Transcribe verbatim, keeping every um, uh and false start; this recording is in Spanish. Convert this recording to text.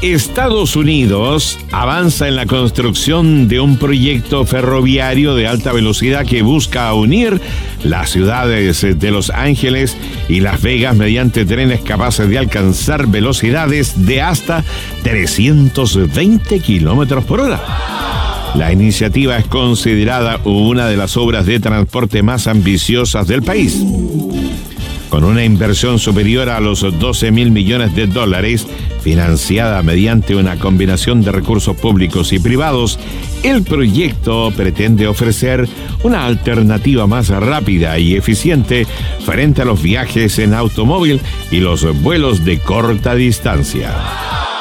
Estados Unidos avanza en la construcción de un proyecto ferroviario de alta velocidad que busca unir las ciudades de Los Ángeles y Las Vegas mediante trenes capaces de alcanzar velocidades de hasta trescientos veinte kilómetros por hora. La iniciativa es considerada una de las obras de transporte más ambiciosas del país. Con una inversión superior a los doce mil millones de dólares, financiada mediante una combinación de recursos públicos y privados, el proyecto pretende ofrecer una alternativa más rápida y eficiente frente a los viajes en automóvil y los vuelos de corta distancia.